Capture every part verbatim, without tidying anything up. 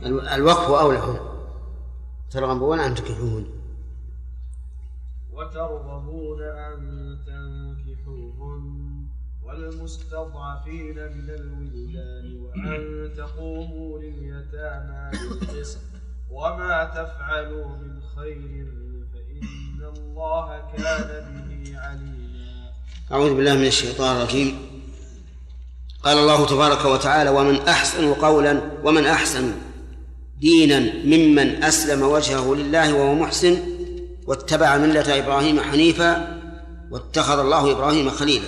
الوقف أولى هنا ترغبون أن تنكحوهن وترغبون أن تنكحوهن والمستضعفين من الولدان وأن تقوموا لليتامى بالقسط وما تفعلوا من خير فإن الله كان به عليما. أعوذ بالله من الشيطان الرجيم. قال الله تبارك وتعالى: ومن أحسن قولا ومن أحسن دينا ممن أسلم وجهه لله وهو محسن واتبع ملة إبراهيم حنيفا واتخذ الله إبراهيم خليلا.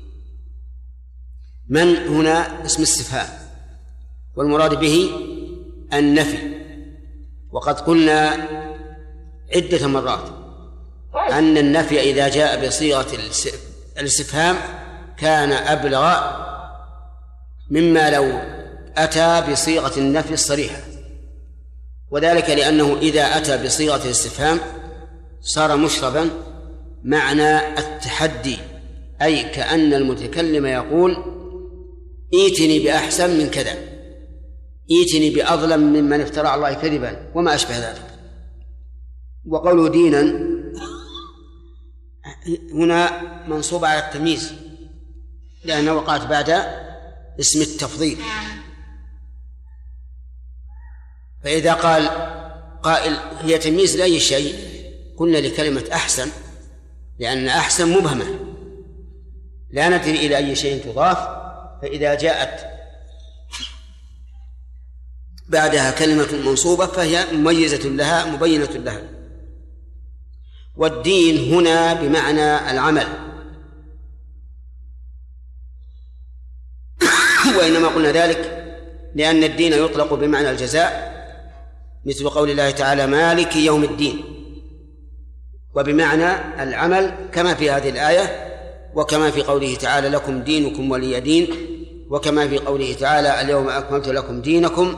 من هنا اسم استفهام والمراد به النفي، وقد قلنا عدة مرات أن النفي إذا جاء بصيغة الاستفهام كان أبلغ مما لو أتى بصيغة النفي الصريحة، وذلك لأنه إذا أتى بصيغة الاستفهام صار مشربا معنى التحدي، أي كأن المتكلم يقول: ائتني بأحسن من كذا، ائتني بأظلم ممن افترى على الله كذبا وما أشبه ذلك. وقوله دينا هنا منصوب على التمييز لأنه وقعت بعد اسم التفضيل، فإذا قال قائل هي تمييز لأي شيء قلنا لكلمة أحسن، لأن أحسن مبهمة لا ندري إلى أي شيء تضاف، فإذا جاءت بعدها كلمة منصوبة فهي مميزة لها مبينة لها. والدين هنا بمعنى العمل، وإنما قلنا ذلك لأن الدين يطلق بمعنى الجزاء، مثل قول الله تعالى: مالك يوم الدين، وبمعنى العمل كما في هذه الآية، وكما في قوله تعالى: لكم دينكم ولي دين، وكما في قوله تعالى: اليوم أكملت لكم دينكم.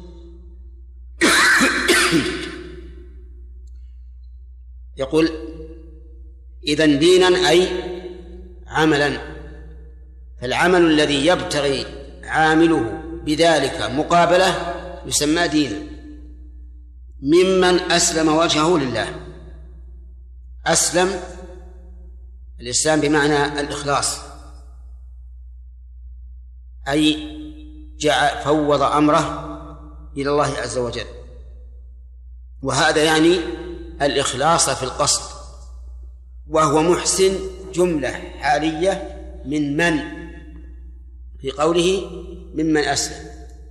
يقول: إذن دينا أي عملا، فالعمل الذي يبتغي عامله بذلك مقابله يسمى دينا. ممن أسلم وجهه لله، أسلم الإسلام بمعنى الإخلاص، أي جاء فوض أمره إلى الله عز وجل، وهذا يعني الإخلاص في القصد. وهو محسن جملة حالية من من في قوله ممن أسلم،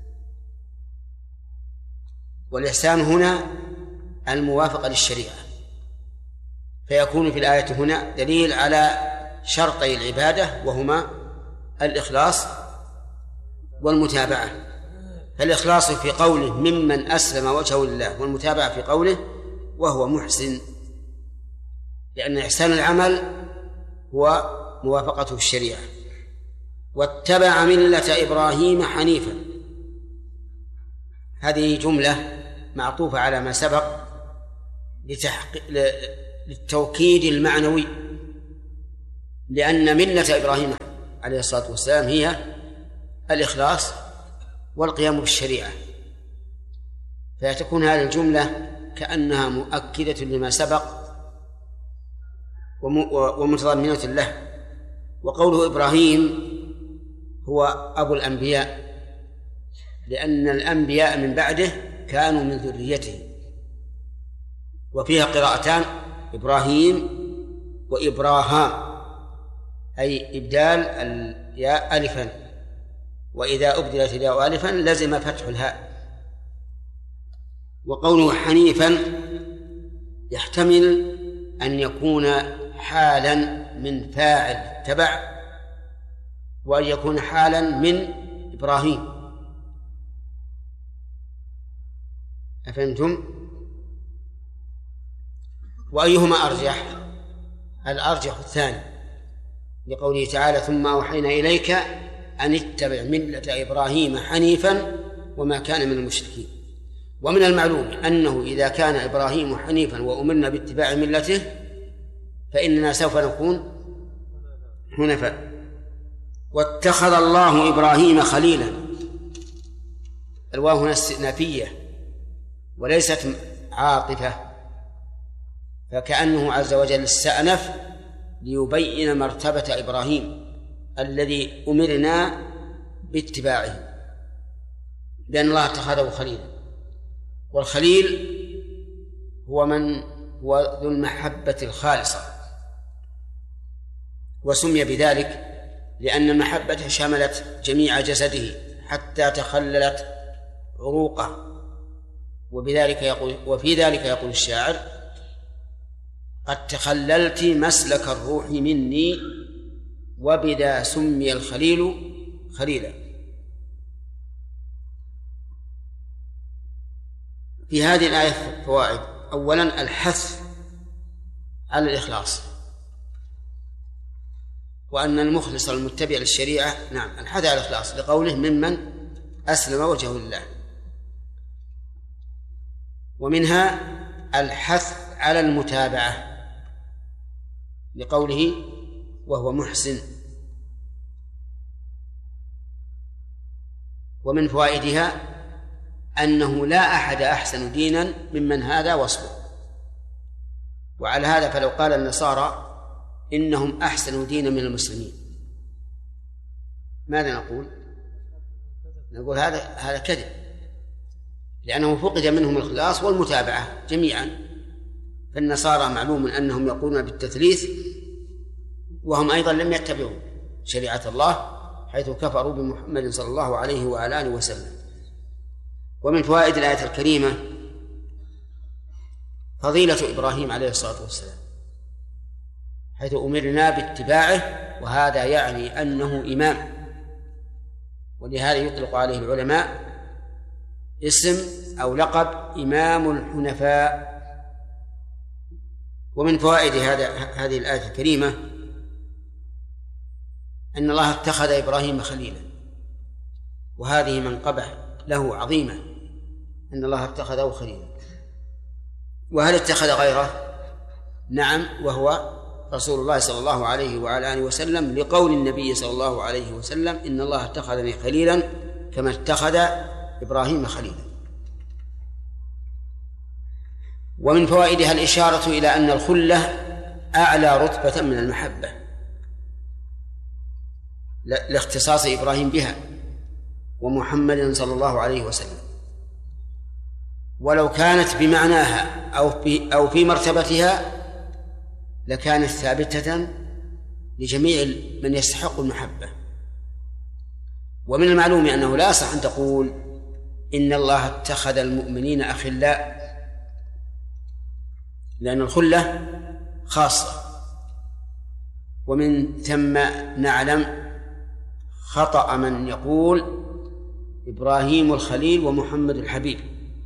والإحسان هنا الموافقة للشريعة، فيكون في الآية هنا دليل على شرطي العبادة وهما الإخلاص والمتابعة. فالإخلاص في قوله ممن أسلم وجهه لله، والمتابعة في قوله وهو محسن، لأن إحسان العمل هو موافقته الشريعة. واتبع ملة إبراهيم حنيفا، هذه جملة معطوفة على ما سبق للتوكيد المعنوي، لأن ملة إبراهيم عليه الصلاة والسلام هي الإخلاص والقيام بالشريعة، فتكون هذه الجملة كأنها مؤكدة لما سبق ومتضمنة له. وقوله إبراهيم هو أبو الأنبياء، لأن الأنبياء من بعده كانوا من ذريته، وفيها قراءتان: إبراهيم وإبراهام، أي إبدال الياء ألفا، وإذا أبدلت الياء ألفا لزم فتح الهاء. وقوله حنيفا يحتمل أن يكون حالا من فاعل تبع، وأن يكون حالا من إبراهيم. أفهمتم؟ وأيهما أرجح؟ الأرجح الثاني، لقوله تعالى: ثم أوحينا إليك أن اتبع ملة إبراهيم حنيفا وما كان من المشركين. ومن المعلوم أنه إذا كان إبراهيم حنيفا وأمرنا باتباع ملته فإننا سوف نكون حنفاء. واتخذ الله إبراهيم خليلا، الواو هنا استئنافية وليست عاطفة، فكأنه عز وجل استأنف ليبين مرتبة إبراهيم الذي أمرنا باتباعه، لأن الله اتخذه خليلا، والخليل هو من هو ذو المحبة الخالصة، وسمي بذلك لأن المحبة شملت جميع جسده حتى تخللت عروقه. وبذلك يقول وفي ذلك يقول الشاعر: قد تخللت مسلك الروح مني وبذا سمي الخليل خليلا. في هذه الآية فوائد: أولا الحث على الإخلاص، وأن المخلص المتبع للشريعة نعم الحث على الإخلاص لقوله: ممن أسلم وجهه لله. ومنها الحث على المتابعة لقوله: وهو محسن. ومن فوائدها أنه لا أحد أحسن دينا ممن هذا وصفه. وعلى هذا فلو قال النصارى إنهم أحسن دينا من المسلمين ماذا نقول؟ نقول هذا هذا كذب، لأنه فقد منهم الإخلاص والمتابعة جميعا. فالنصارى معلوم أنهم يقولون بالتثليث وهم أيضا لم يتبعوا شريعة الله، حيث كفروا بمحمد صلى الله عليه وعلى آله وسلم. ومن فوائد الآية الكريمة فضيلة إبراهيم عليه الصلاة والسلام، حيث أمرنا باتباعه، وهذا يعني أنه إمام، ولهذا يطلق عليه العلماء اسم أو لقب إمام الحنفاء. ومن فوائد هذا هذه الآية الكريمة أن الله اتخذ إبراهيم خليلا، وهذه منقبة له عظيمة أن الله اتخذه خليلا. وهل اتخذ غيره؟ نعم، وهو رسول الله صلى الله عليه وعلى آله وسلم، لقول النبي صلى الله عليه وسلم: إن الله اتخذني خليلا كما اتخذ إبراهيم خليلا. ومن فوائدها الإشارة إلى أن الخلة أعلى رتبة من المحبة لاختصاص إبراهيم بها ومحمد صلى الله عليه وسلم، ولو كانت بمعناها أو في أو في مرتبتها لكانت ثابتة لجميع من يستحق المحبة. ومن المعلوم أنه لا يصح أن تقول إن الله اتخذ المؤمنين أخلاء، لأن الخلة خاصة، ومن ثم نعلم خطأ من يقول إبراهيم الخليل ومحمد الحبيب،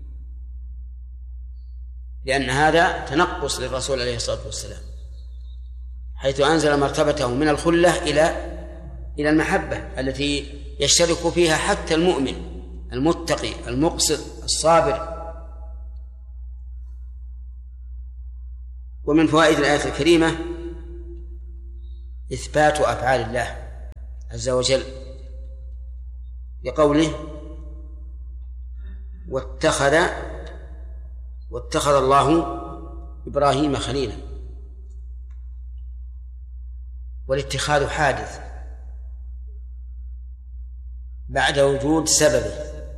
لأن هذا تنقص للرسول عليه الصلاة والسلام، حيث أنزل مرتبته من الخلة إلى إلى المحبة التي يشترك فيها حتى المؤمن المتقي المقسط الصابر. ومن فوائد الآية الكريمة إثبات أفعال الله عز وجل لقوله: واتخذ واتخذ الله إبراهيم خليلا. والاتخاذ حادث بعد وجود سببه،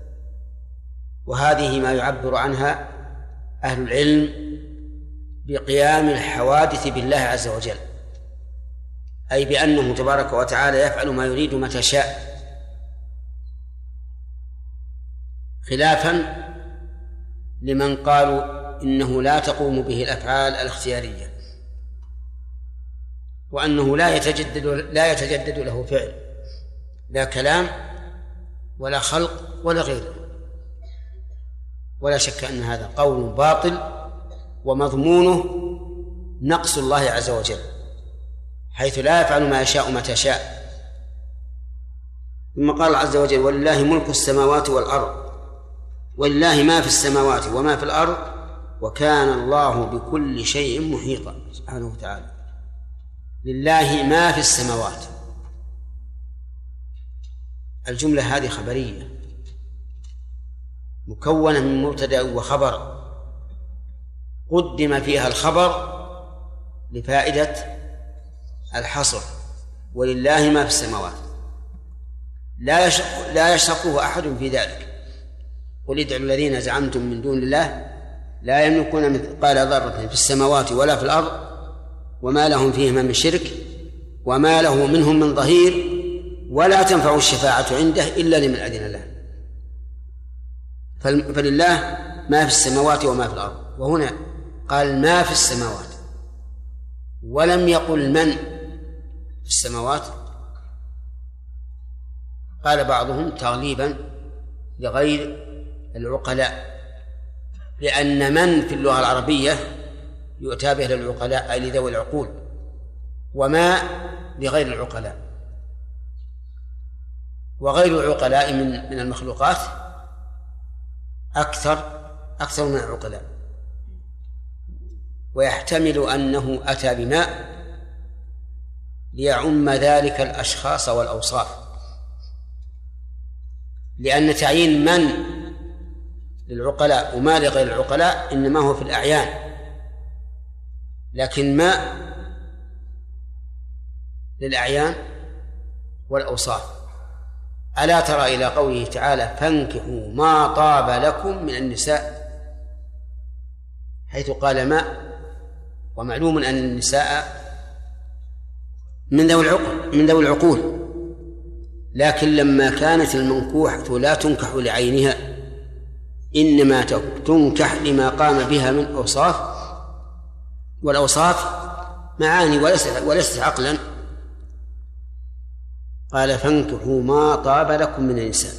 وهذه ما يعبر عنها أهل العلم بقيام الحوادث بالله عز وجل، أي بأنه تبارك وتعالى يفعل ما يريد متى شاء، خلافا لمن قالوا إنه لا تقوم به الأفعال الاختيارية، وأنه لا يتجدد لا يتجدد له فعل، لا كلام ولا خلق ولا غيره. ولا شك أن هذا قول باطل ومضمونه نقص الله عز وجل، حيث لا يفعل ما يشاء متى شاء. ثم قال عز وجل: ولله ملك السماوات والأرض، ولله ما في السماوات وما في الأرض، وكان الله بكل شيء محيطا سبحانه وتعالى. لله ما في السماوات، الجملة هذه خبرية، مكونة من مبتدأ وخبر قدم فيها الخبر لفائدة الحصر، ولله ما في السماوات لا يشك لا يشركه أحد في ذلك. قل ادعوا الذين زعمتم من دون الله لا يملكون مثقال ذرة في السماوات ولا في الأرض وما لهم فيهما من شرك وما له منهم من ظهير ولا تنفع الشفاعة عنده إلا لمن أذن له. فلله ما في السماوات وما في الأرض، وهنا قال ما في السماوات ولم يقل من في السماوات. قال بعضهم تغليبا لغير العقلاء، لأن من في اللغة العربية يؤتى به للعقلاء أي لذوي العقول، وما لغير العقلاء، وغير العقلاء من من المخلوقات أكثر أكثر من العقلاء. ويحتمل أنه أتى بماء ليعم ذلك الأشخاص والأوصاف، لأن تعيين من للعقلاء وما لغير العقلاء إنما هو في الأعيان، لكن ما للأعيان والأوصاف. ألا ترى إلى قوله تعالى فانكحوا ما طاب لكم من النساء، حيث قال ما، ومعلوم أن النساء من ذوي العقل من ذوي العقول، لكن لما كانت المنكوحة لا تنكح لعينها إنما تنكح لما قام بها من أوصاف، والأوصاف معاني وليست وليست عقلا. قال فانكحوا ما طاب لكم من النساء،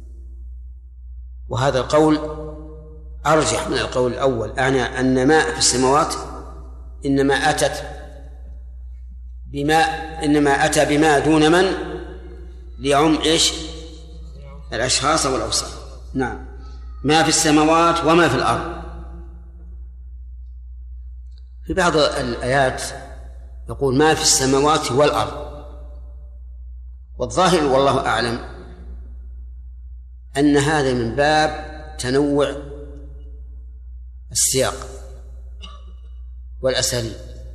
وهذا القول أرجح من القول الأول، أعني أن ما في السماوات إنما أتت بما إنما أتى بما دون من ليعم إيش الأشخاص والأوصاف. نعم، ما في السماوات وما في الأرض. في بعض الآيات يقول ما في السماوات والأرض، والظاهر والله أعلم أن هذا من باب تنوع السياق والأساليب،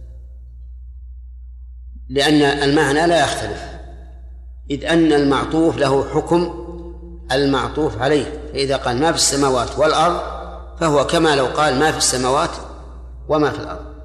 لأن المعنى لا يختلف، إذ أن المعطوف له حكم المعطوف عليه، فإذا قال ما في السماوات والأرض فهو كما لو قال ما في السماوات وما في الأرض.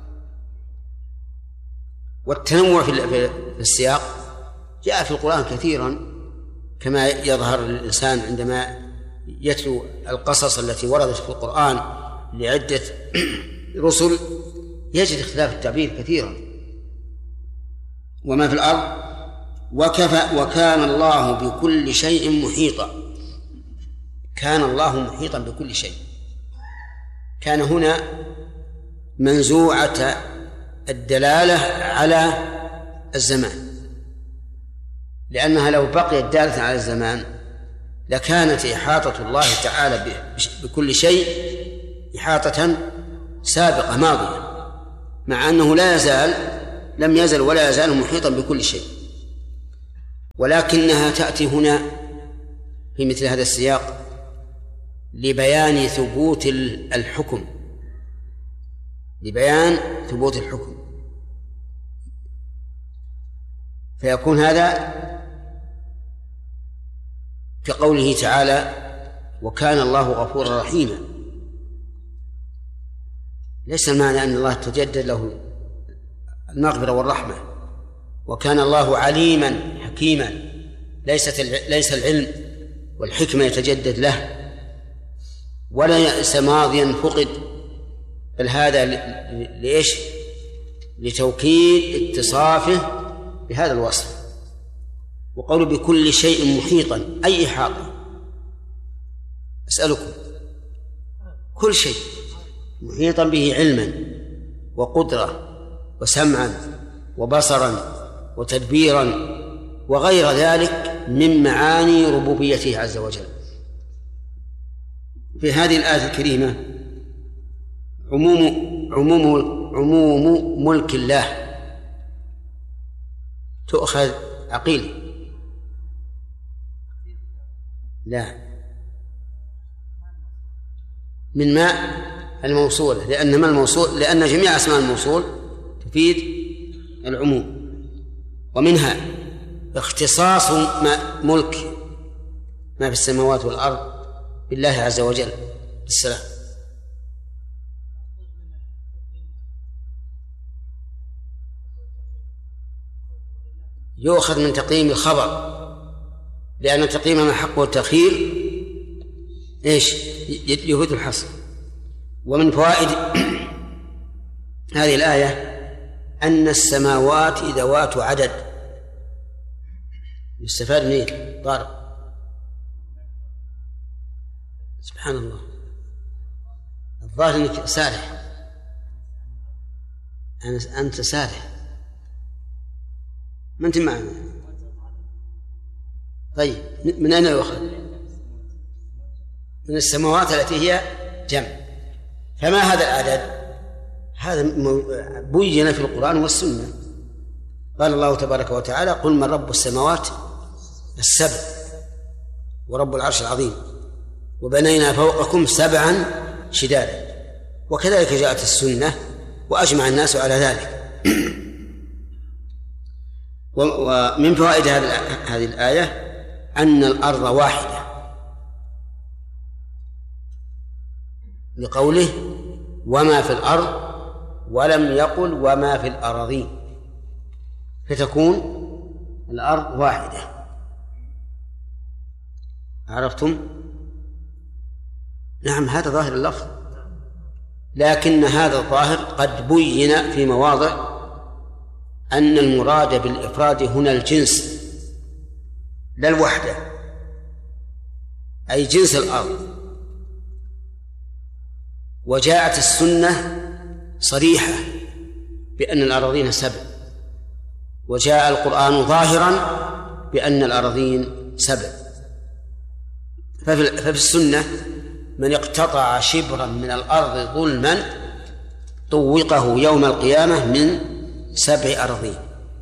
والتنوع في السياق جاء في القرآن كثيرا، كما يظهر للإنسان عندما يتلو القصص التي وردت في القرآن لعدة رسل يجد اختلاف التعبير كثيرا. وما في الأرض وكفى وكان الله بكل شيء محيطا. كان الله محيطا بكل شيء. كان هنا منزوعة الدلالة على الزمان، لأنها لو بقيت دالة على الزمان لكانت إحاطة الله تعالى بكل شيء إحاطة سابقة ماضية، مع أنه لا يزال لم يزل ولا يزال محيطا بكل شيء، ولكنها تأتي هنا في مثل هذا السياق لبيان ثبوت الحكم لبيان ثبوت الحكم فيكون هذا كقوله تعالى وكان الله غفورا رحيما. ليس المعنى أن الله تجدد له المغفرة والرحمة، وكان الله عليما حكيما، ليست ليس العلم والحكمة يتجدد له، ولا يأس ماضيا فقد، بل هذا ليش؟ لتوكيد اتصافه بهذا الوصف. وقوله بكل شيء محيطا أي إحاطة؟ أسألكم، كل شيء محيطا به علما وقدرة وسمعا وبصرا وتدبيرا وغير ذلك من معاني ربوبيته عز وجل. في هذه الآية الكريمة عموم عموم عموم ملك الله تؤخذ عقيل، لا من ماء الموصولة، لأن ما الموصول لأن جميع أسماء الموصول تفيد العموم. ومنها اختصاص ما ملك ما في السماوات والأرض بالله عز وجل. السلام. يؤخذ من تقييم الخبر، لأن تقييم ما حقه التأخير إيش يفيد الحصر. ومن فوائد هذه الآية أن السماوات ذوات عدد. يستفاد منه طارق. سبحان الله، الظاهر أنك سارح. أنت سارح، ما أنت معنا. طيب من أين يؤخذ؟ من السماوات التي هي جمع. فما هذا العدد؟ هذا بين في القرآن والسنة. قال الله تبارك وتعالى: قل من رب السماوات السبع ورب العرش العظيم وبنينا فوقكم سبعا شدادا. وكذلك جاءت السنة وأجمع الناس على ذلك. ومن فوائد هذه الآية أن الأرض واحدة، لقوله وما في الأرض، ولم يقل وما في الأراضين، فتكون الأرض واحدة. عرفتم؟ نعم، هذا ظاهر اللفظ، لكن هذا الظاهر قد بين في مواضع أن المراد بالإفراد هنا الجنس لا الوحدة، أي جنس الأرض. وجاءت السنة صريحة بأن الأراضين سبع، وجاء القرآن ظاهرا بأن الأراضين سبع. ففي السنة من اقتطع شبرا من الأرض ظلما طوقه يوم القيامة من سبع أراضين.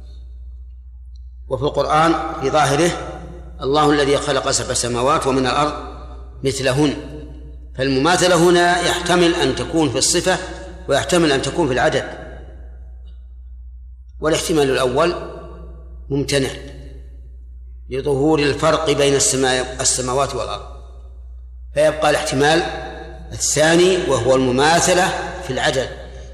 وفي القرآن في ظاهره الله الذي خلق سبع سماوات ومن الأرض مثلهن. فالمماثلة هنا يحتمل أن تكون في الصفة ويحتمل أن تكون في العدد، والاحتمال الأول ممتنع لظهور الفرق بين السماوات والأرض، فيبقى الاحتمال الثاني وهو المماثلة في العدد.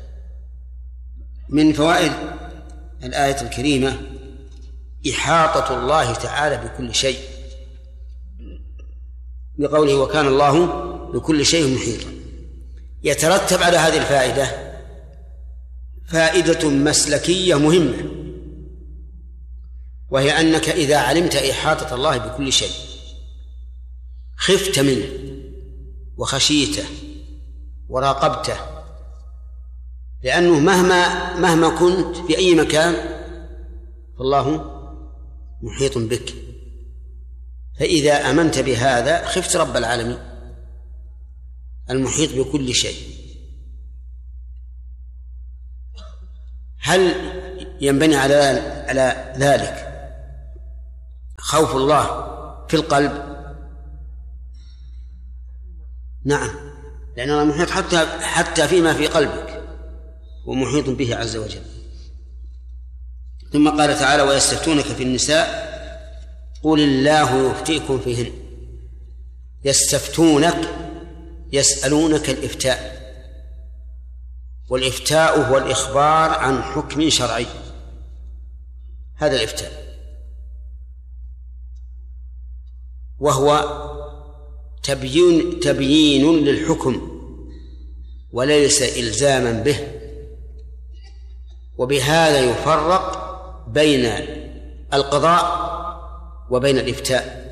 من فوائد الآية الكريمة إحاطة الله تعالى بكل شيء، بقوله وكان الله بكل شيء محيطا. يترتب على هذه الفائدة فائدة مسلكية مهمة، وهي أنك إذا علمت إحاطة الله بكل شيء خفت منه وخشيته وراقبته، لأنه مهما مهما كنت في أي مكان فالله محيط بك. فإذا آمنت بهذا خفت رب العالمين المحيط بكل شيء. هل ينبني على على ذلك خوف الله في القلب؟ نعم، لأن الله محيط حتى حتى فيما في قلبك ومحيط به عز وجل. ثم قال تعالى ويستفتونك في النساء قل الله يفتيكم فيهن. يستفتونك يسألونك الإفتاء، والإفتاء هو الإخبار عن حكم شرعي، هذا الإفتاء، وهو تبيين تبيين للحكم وليس إلزاما به. وبهذا يفرق بين القضاء وبين الإفتاء.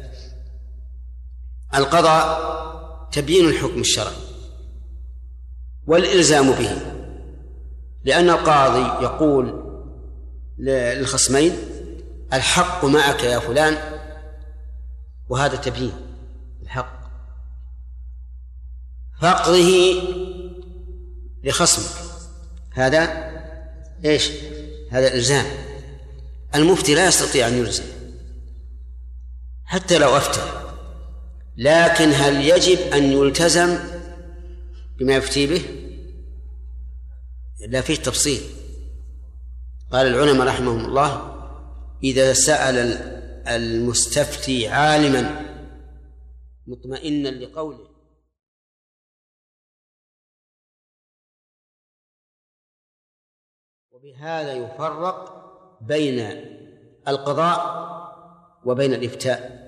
القضاء تبيين الحكم الشرعي والإلزام به، لأن القاضي يقول للخصمين الحق معك يا فلان، وهذا تبيين الحق، فاقضه لخصمك، هذا ايش؟ هذا إلزام. المفتي لا يستطيع أن يلزم حتى لو أفتى، لكن هل يجب أن يلتزم بما يفتي به لا فيه تفصيل. قال العلماء رحمهم الله إذا سأل المستفتي عالما مطمئنا لقوله وبهذا يفرق بين القضاء وبين الإفتاء.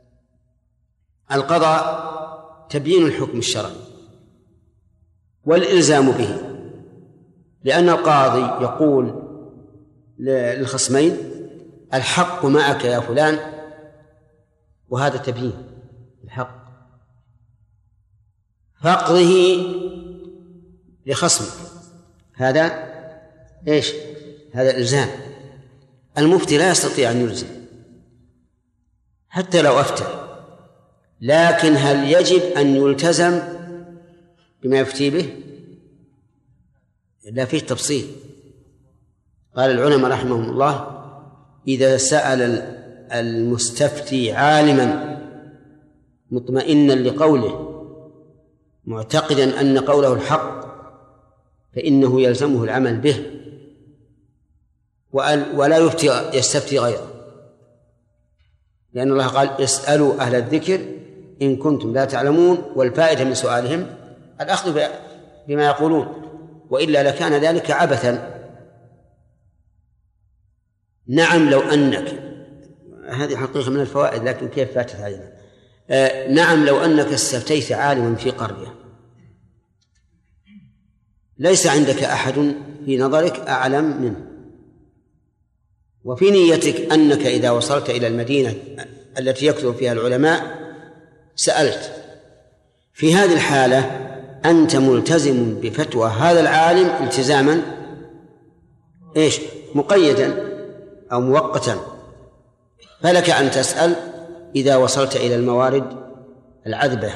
القضاء تبيين الحكم الشرعي والإلزام به، لأن القاضي يقول للخصمين الحق معك يا فلان، وهذا تبيين الحق، فاقضه لخصمك، هذا ايش؟ هذا الإلزام. المفتي لا يستطيع أن يلزم حتى لو أفتى، لكن هل يجب أن يلتزم بما يفتي به؟ لا فيه تفصيل. قال العلماء رحمهم الله إذا سأل المستفتي عالما مطمئنا لقوله معتقدا أن قوله الحق فإنه يلزمه العمل به ولا يفتي يستفتي غيره، لأن الله قال اسألوا أهل الذكر إن كنتم لا تعلمون، والفائدة من سؤالهم الأخذ بما يقولون، وإلا لكان ذلك عبثا. نعم لو أنك، هذه حقيقة من الفوائد لكن كيف فاتت علينا. آه نعم لو أنك استفتيت عالما في قرية ليس عندك أحد في نظرك أعلم منه، وفي نيتك أنك إذا وصلت إلى المدينة التي يكثر فيها العلماء سألت، في هذه الحالة أنت ملتزم بفتوى هذا العالم التزاما إيش؟ مقيدا أو مؤقتا، فلك أن تسأل إذا وصلت إلى الموارد العذبة.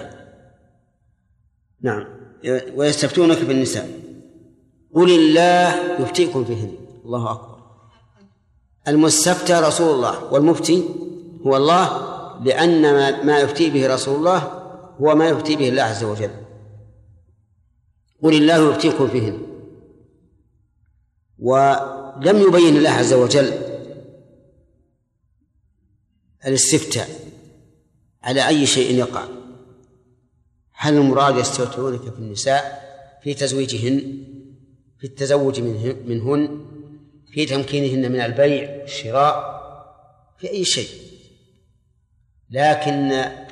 نعم. ويستفتونك في النساء قل الله يفتيكم فيهن. الله أكبر. المستفتى رسول الله والمفتي هو الله، لأن ما يفتي به رسول الله هو ما يفتي به الله عز وجل. قل الله يفتيكم فيهن. ولم يبين الله عز وجل الاستفتاء على أي شيء يقع. هل المراد يستفتونك في النساء في تزويجهن، في التزوج منهن، في تمكينهن من البيع والشراء، في أي شيء؟ لكن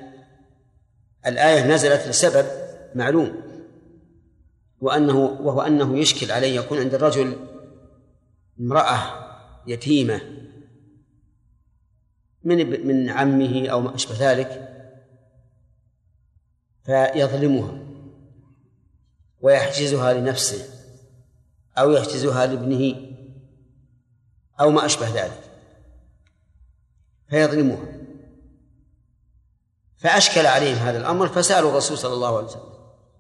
الآية نزلت لسبب معلوم، وأنه وهو أنه يشكل عليه يكون عند الرجل امرأة يتيمة من من عمه أو ما أشبه ذلك، فيظلمها ويحجزها لنفسه أو يحجزها لابنه أو ما أشبه ذلك، فيظلمها. فأشكل عليهم هذا الأمر فسألوا الرسول صلى الله عليه وسلم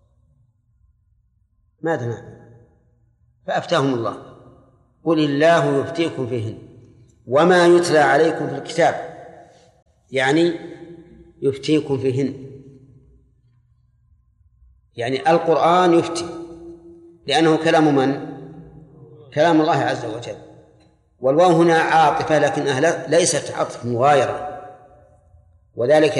ماذا نعمل؟ فأفتاهم الله قل الله يفتيكم فيهن وما يتلى عليكم في الكتاب، يعني يفتيكم فيهن، يعني القرآن يفتي، لأنه كلام من؟ كلام الله عز وجل. والواو هنا عاطفة لكن أهل ليست عطف مغايرة، وذلك